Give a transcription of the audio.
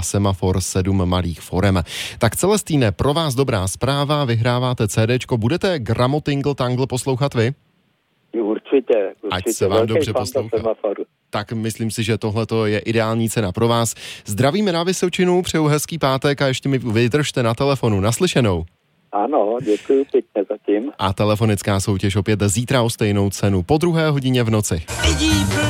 Semafor 7 malých forem. Tak Celestýne, pro vás dobrá zpráva, vyhráváte CDčko. Budete Gramotingle Tangle poslouchat vy? Určitě. Ať se vám dobře poslouchá. Tak myslím si, že tohle je ideální cena pro vás. Zdravíme na Vysočinu, přeju hezký pátek a ještě mi vydržte na telefonu. Naslyšenou. Ano, děkuji pěkně zatím. A telefonická soutěž opět zítra o stejnou cenu po 2:00 v noci.